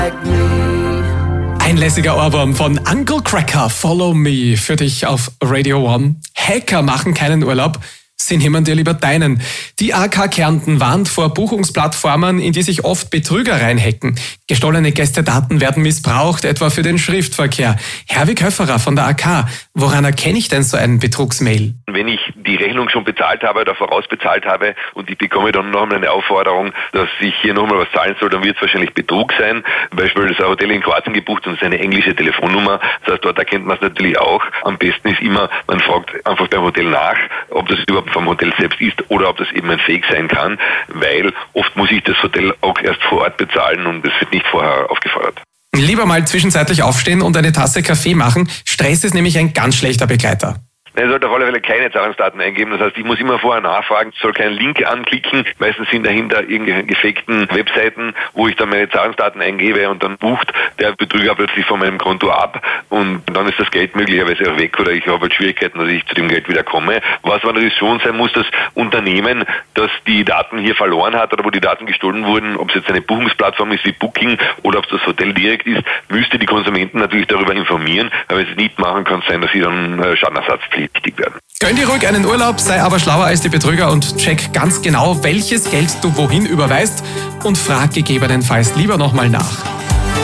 Ein lässiger Ohrwurm von Uncle Cracker, Follow Me, für dich auf Radio One. Hacker machen keinen Urlaub, sie nehmen dir lieber deinen. Die AK Kärnten warnt vor Buchungsplattformen, in die sich oft Betrüger reinhacken. Gestohlene Gästedaten werden missbraucht, etwa für den Schriftverkehr. Herwig Höfferer von der AK, woran erkenne ich denn so einen Betrugsmail? Wenn ich die Rechnung schon bezahlt habe oder vorausbezahlt habe und ich bekomme dann nochmal eine Aufforderung, dass ich hier nochmal was zahlen soll, dann wird es wahrscheinlich Betrug sein. Beispielsweise ist ein Hotel in Kroatien gebucht und es ist eine englische Telefonnummer. Das heißt, dort erkennt man es natürlich auch. Am besten ist immer, man fragt einfach beim Hotel nach, ob das überhaupt vom Hotel selbst ist oder ob das eben ein Fake sein kann, weil oft muss ich das Hotel auch erst vor Ort bezahlen und es wird nicht vorher aufgefordert. Lieber mal zwischenzeitlich aufstehen und eine Tasse Kaffee machen. Stress ist nämlich ein ganz schlechter Begleiter. Er sollte auf alle Fälle keine Zahlungsdaten eingeben. Das heißt, ich muss immer vorher nachfragen, soll keinen Link anklicken. Meistens sind dahinter irgendwelche gefakten Webseiten, wo ich dann meine Zahlungsdaten eingebe und dann bucht der Betrüger plötzlich von meinem Konto ab und dann ist das Geld möglicherweise auch weg oder ich habe halt Schwierigkeiten, dass ich zu dem Geld wieder komme. Was aber natürlich schon sein muss, das Unternehmen, das die Daten hier verloren hat oder wo die Daten gestohlen wurden, ob es jetzt eine Buchungsplattform ist wie Booking oder ob es das Hotel direkt ist, müsste die Konsumenten natürlich darüber informieren. Aber wenn sie es nicht machen, kann es sein, dass sie dann Schadenersatzpflichtig werden. Gönn dir ruhig einen Urlaub, sei aber schlauer als die Betrüger und check ganz genau, welches Geld du wohin überweist und frag gegebenenfalls lieber nochmal nach.